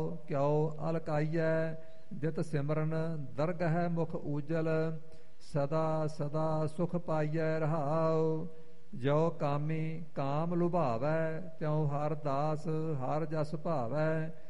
ਕਿਉ ਅਲਕਾਈਐ ਜਿਤ ਸਿਮਰਨ ਦਰਗਹਿ ਮੁਖ ਊਜਲ ਸਦਾ ਸਦਾ ਸੁਖ ਪਾਈਐ ਰਹਾਉ ਜੋ ਕਾਮੀ ਕਾਮ ਲੁਭਾਵੈ ਤਿਉ ਹਰ ਦਾਸ ਹਰ ਜਸ ਭਾਵੈ